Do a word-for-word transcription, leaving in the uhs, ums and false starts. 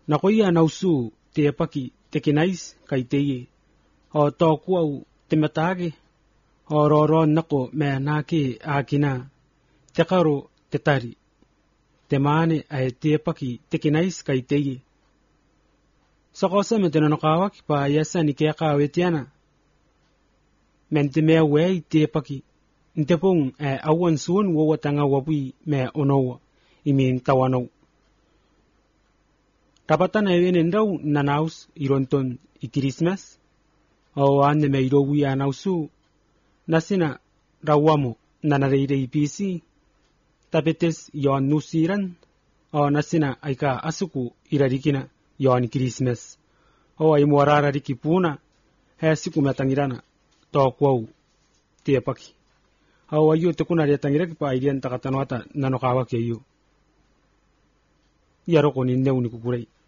Nakoia nausu te paki te kinais kai teie. O tō kuau te matage. O roro nako mea nāke ākina. Te karo te tari. Te maane ai te paki te kinais kai teie. Sakosa me te nanokawaki pa iasa ni kia kawe tiana. Men te mea wei te paki. Nte pong e awan suon wawa tanga wapui mea onowa. Imin tawanau. Rapatana e wene ndau nanaus ironton i Christmas. O ane me irowi anausu. Nasina rawamo nanareire i P C. Tapetes yon nusiran. O nasina aika asuku irarikina yon Christmas. O ai muarara riki puna. Hea siku matangirana. Tō kuau te paki. O ayo te kuna rea tangiraki pa irian takatanoata nanokawaki ayo. Iaroko ni neu ni kukurei.